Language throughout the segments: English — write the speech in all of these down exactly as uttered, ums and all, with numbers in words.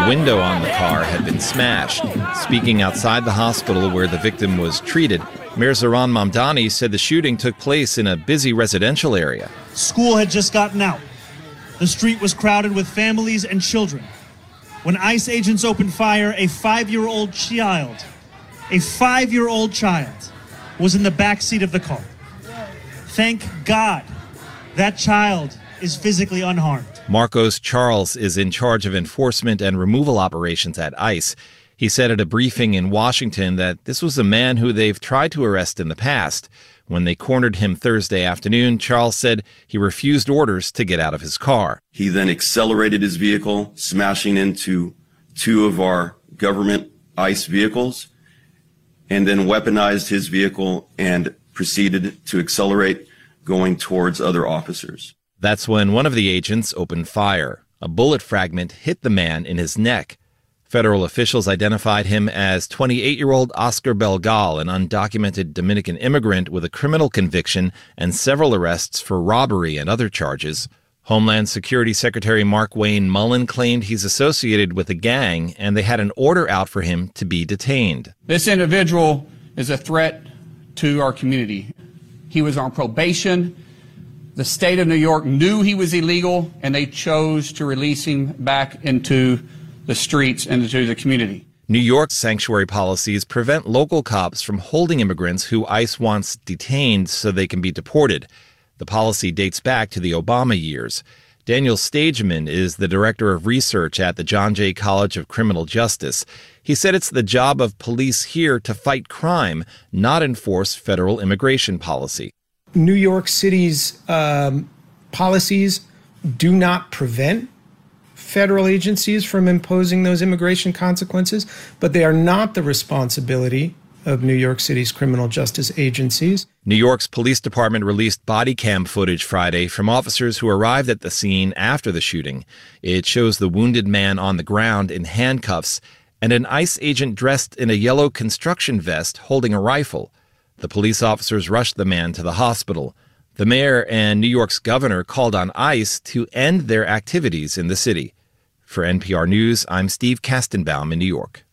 The window on the car had been smashed. Speaking outside the hospital where the victim was treated, Mayor Zohran Mamdani said the shooting took place in a busy residential area. School had just gotten out. The street was crowded with families and children. When ICE agents opened fire, a five-year-old child, a five-year-old child was in the back seat of the car. Thank God that child is physically unharmed. Marcos Charles is in charge of enforcement and removal operations at ICE. He said at a briefing in Washington that this was a man who they've tried to arrest in the past. When they cornered him Thursday afternoon, Charles said he refused orders to get out of his car. He then accelerated his vehicle, smashing into two of our government ICE vehicles, and then weaponized his vehicle and proceeded to accelerate, going towards other officers. That's when one of the agents opened fire. A bullet fragment hit the man in his neck. Federal officials identified him as twenty-eight-year-old Oscar Belgal, an undocumented Dominican immigrant with a criminal conviction and several arrests for robbery and other charges. Homeland Security Secretary Mark Wayne Mullen claimed he's associated with a gang, and they had an order out for him to be detained. This individual is a threat to our community. He was on probation. The state of New York knew he was illegal, and they chose to release him back into the streets and into the community. New York's sanctuary policies prevent local cops from holding immigrants who ICE wants detained so they can be deported. The policy dates back to the Obama years. Daniel Stageman is the director of research at the John Jay College of Criminal Justice. He said it's the job of police here to fight crime, not enforce federal immigration policy. New York City's um, policies do not prevent federal agencies from imposing those immigration consequences, but they are not the responsibility of New York City's criminal justice agencies. New York's police department released body cam footage Friday from officers who arrived at the scene after the shooting. It shows the wounded man on the ground in handcuffs and an ICE agent dressed in a yellow construction vest holding a rifle. The police officers rushed the man to the hospital. The mayor and New York's governor called on ICE to end their activities in the city. For N P R News, I'm Steve Kastenbaum in New York.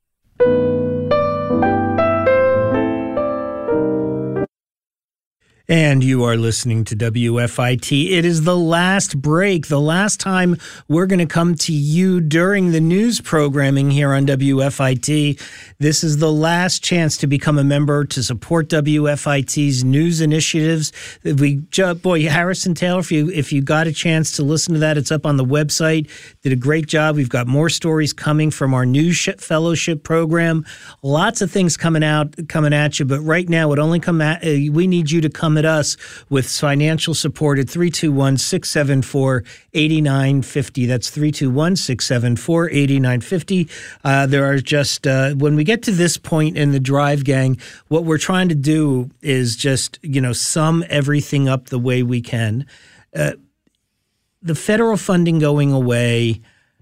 And you are listening to W F I T. It is the last break, the last time we're going to come to you during the news programming here on W F I T. This is the last chance to become a member to support W F I T's news initiatives. We, boy, Harrison Taylor, if you if you got a chance to listen to that, it's up on the website. Did a great job. We've got more stories coming from our news fellowship program. Lots of things coming out, coming at you. But right now, it only come at uh, we need you to come at us with financial support at three two one, six seven four, eight nine five zero. That's three two one, six seven four, eight nine five zero. Uh, there are just, uh, when we get to this point in the drive, gang, what we're trying to do is just, you know, sum everything up the way we can. Uh, the federal funding going away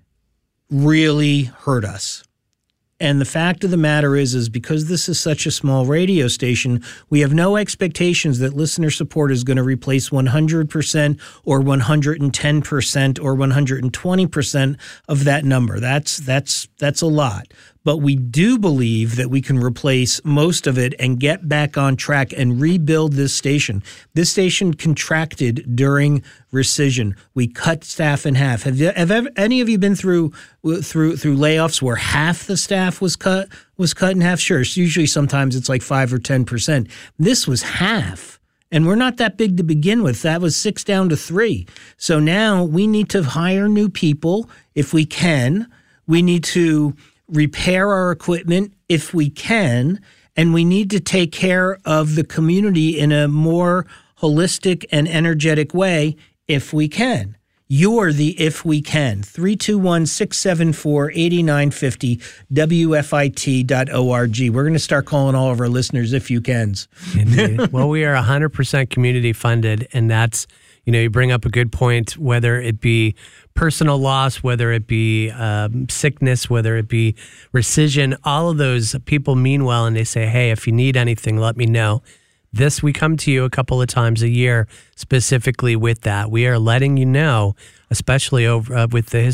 really hurt us. And the fact of the matter is, is because this is such a small radio station, we have no expectations that listener support is going to replace one hundred percent or one hundred ten percent or one hundred twenty percent of that number. That's that's that's a lot. But we do believe that we can replace most of it and get back on track and rebuild this station. This station contracted during rescission. We cut staff in half. Have, you, have ever, any of you been through through through layoffs where half the staff was cut was cut in half? Sure. It's usually sometimes it's like five or ten percent. This was half. And we're not that big to begin with. That was six down to three. So now we need to hire new people if we can. We need to repair our equipment if we can, and we need to take care of the community in a more holistic and energetic way if we can. You're the if we can. three two one, six seven four, eight nine five zero, W F I T dot org. We're going to start calling all of our listeners if you cans. Indeed. Well, we are one hundred percent community funded, and that's, you know, you bring up a good point, whether it be personal loss, whether it be um, sickness, whether it be rescission, all of those people mean well, and they say, hey, if you need anything, let me know. This, we come to you a couple of times a year specifically with that. We are letting you know, especially over uh, with the